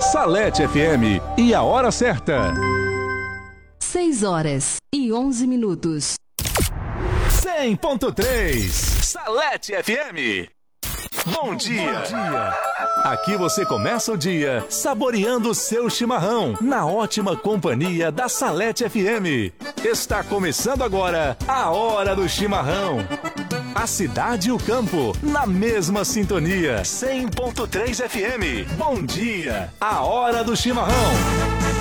Salete FM e a hora certa. 6h11. 100.3 Salete FM. Bom dia. Aqui você começa o dia saboreando o seu chimarrão na ótima companhia da Salete FM. Está começando agora a Hora do Chimarrão. A cidade e o campo na mesma sintonia. 100.3 FM. Bom dia. A Hora do Chimarrão.